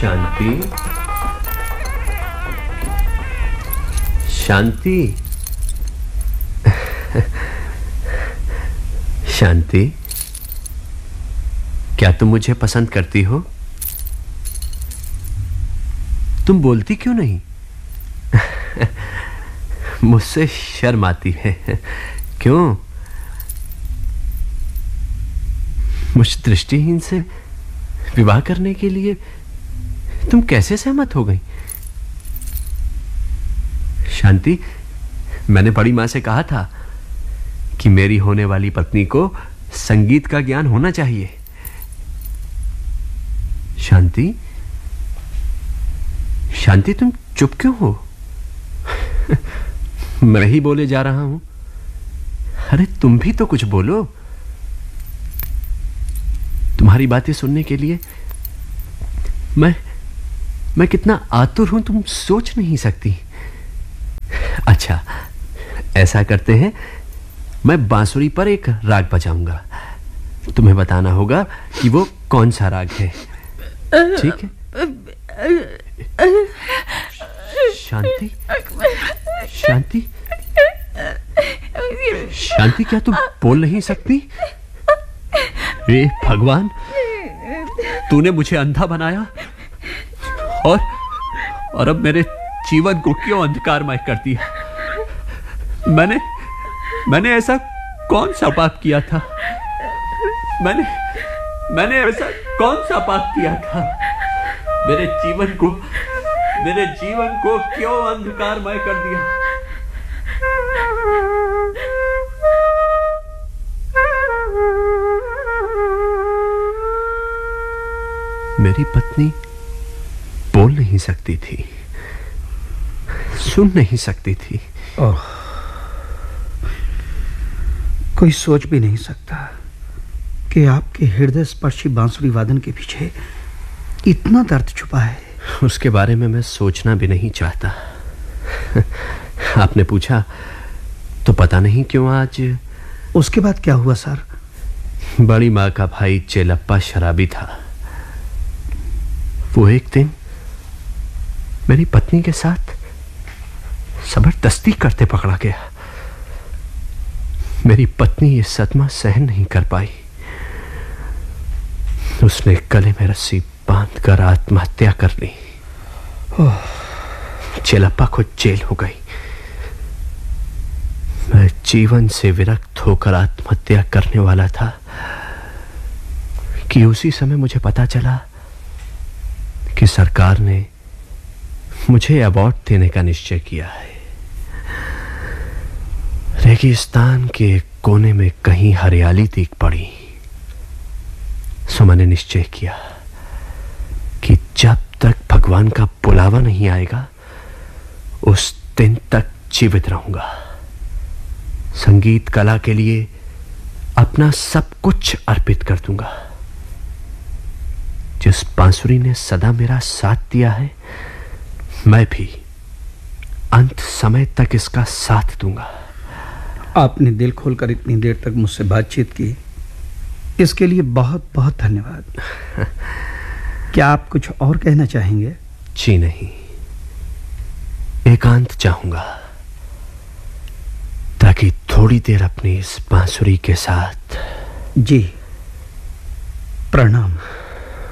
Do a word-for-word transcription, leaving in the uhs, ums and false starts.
शांति, शांति, शांति, क्या तुम मुझे पसंद करती हो? तुम बोलती क्यों नहीं? मुझसे शर्म आती है। क्यों? मुझ दृष्टिहीन से विवाह करने के लिए तुम कैसे सहमत हो गई? शांति, मैंने बड़ी मां से कहा था कि मेरी होने वाली पत्नी को संगीत का ज्ञान होना चाहिए। शांति, शांति, तुम चुप क्यों हो? मैं ही बोले जा रहा हूं। अरे तुम भी तो कुछ बोलो। तुम्हारी बातें सुनने के लिए मैं मैं कितना आतुर हूं तुम सोच नहीं सकती। अच्छा, ऐसा करते हैं, मैं बांसुरी पर एक राग बजाऊंगा। तुम्हें बताना होगा कि वो कौन सा राग है। ठीक है? शांति, शांति, शांति, क्या तुम बोल नहीं सकती? हे भगवान, तूने मुझे अंधा बनाया और और अब मेरे जीवन को क्यों अंधकारमय कर दिया? मैंने मैंने ऐसा कौन सा पाप किया था? मैंने मैंने ऐसा कौन सा पाप किया था? मेरे जीवन को मेरे जीवन को क्यों अंधकारमय कर दिया? मेरी पत्नी बोल नहीं सकती थी, सुन नहीं सकती थी। ओह, कोई सोच भी नहीं सकता कि आपके हृदय स्पर्शी बांसुरी वादन के पीछे इतना दर्द छुपा है। उसके बारे में मैं सोचना भी नहीं चाहता। आपने पूछा तो पता नहीं क्यों आज। उसके बाद क्या हुआ सर? बड़ी माँ का भाई चेलप्पा शराबी था। वो एक दिन मेरी पत्नी के साथ जबरदस्ती करते पकड़ा गया। मेरी पत्नी ये सदमा सहन नहीं कर पाई। उसने गले में रस्सी बांधकर आत्महत्या कर ली। चेलप्पा को जेल हो गई। मैं जीवन से विरक्त होकर आत्महत्या करने वाला था कि उसी समय मुझे पता चला कि सरकार ने मुझे अवार्ड देने का निश्चय किया है। रेगिस्तान के एक कोने में कहीं हरियाली दिख पड़ी, सो मैंने निश्चय किया कि जब तक भगवान का बुलावा नहीं आएगा उस दिन तक जीवित रहूंगा। संगीत कला के लिए अपना सब कुछ अर्पित कर दूंगा। जिस बांसुरी ने सदा मेरा साथ दिया है, मैं भी अंत समय तक इसका साथ दूंगा। आपने दिल खोलकर इतनी देर तक मुझसे बातचीत की, इसके लिए बहुत बहुत धन्यवाद। क्या आप कुछ और कहना चाहेंगे? जी नहीं, एकांत चाहूंगा ताकि थोड़ी देर अपनी इस बांसुरी के साथ। जी, प्रणाम।